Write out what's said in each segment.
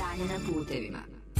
stanja na putevima.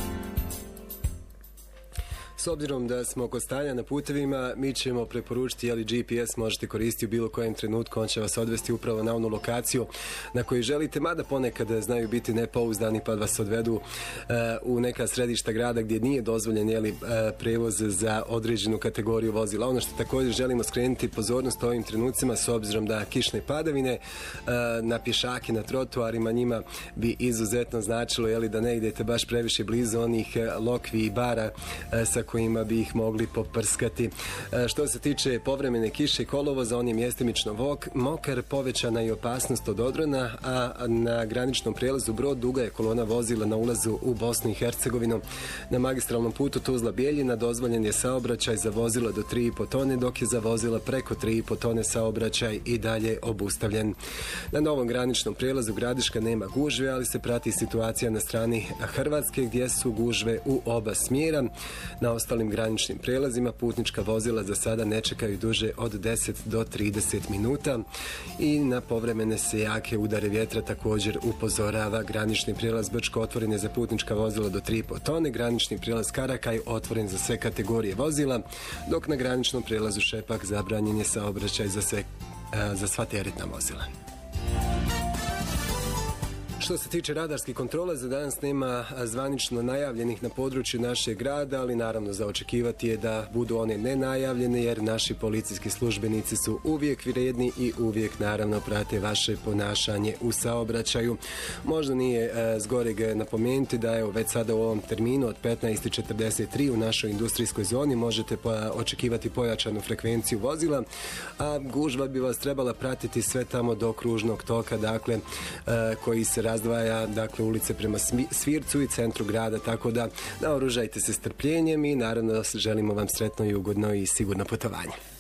S obzirom da smo kod stanja na putevima, mi ćemo preporučiti je li GPS možete koristiti u bilo kojem trenutku, on će vas odvesti upravo na onu lokaciju na koju želite, mada ponekad znaju biti nepouzdani pa vas odvedu u neka središta grada gdje nije dozvoljen prevoz za određenu kategoriju vozila. Ono što također želimo skrenuti pozornost u ovim trenucima, s obzirom da kišne padavine na pješake, na trotoarima, njima bi izuzetno značilo da ne idete baš previše blizu onih lokvi i bara sa kojima bi ih mogli poprskati. Što se tiče povremene kiše i kolovoza, on je mjestimično mokar, povećana je opasnost od odrona, a na graničnom prijelazu Brod duga je kolona vozila na ulazu u Bosnu i Hercegovinu. Na magistralnom putu Tuzla-Bjeljina dozvoljen je saobraćaj za vozila do 3,5 tone, dok je za vozila preko 3,5 tone saobraćaj i dalje obustavljen. Na novom graničnom prijelazu Gradiška nema gužve, ali se prati situacija na strani Hrvatske gdje su gužve u oba smjera. Na ostalim graničnim prijelazima putnička vozila za sada ne čekaju duže od 10 do 30 minuta i na povremene se jake udare vjetra također upozorava. Granični prijelaz Brčko otvoren je za putnička vozila do 3,5 tone, granični prijelaz Karakaj otvoren za sve kategorije vozila, dok na graničnom prijelazu Šepak zabranjen je saobraćaj za sva teretna vozila. Što se tiče radarskih kontrola, za danas nema zvanično najavljenih na području našeg grada, ali naravno za očekivati je da budu one nenajavljene, jer naši policijski službenici su uvijek vrijedni i uvijek naravno prate vaše ponašanje u saobraćaju. Možda nije zgoreg napomenuti da već sada u ovom terminu od 15:43 u našoj industrijskoj zoni možete očekivati pojačanu frekvenciju vozila, a gužva bi vas trebala pratiti sve tamo do kružnog toka, koji se razdvaja ulice prema Svircu i centru grada, tako da naoružajte se strpljenjem i naravno želimo vam sretno i ugodno i sigurno putovanje.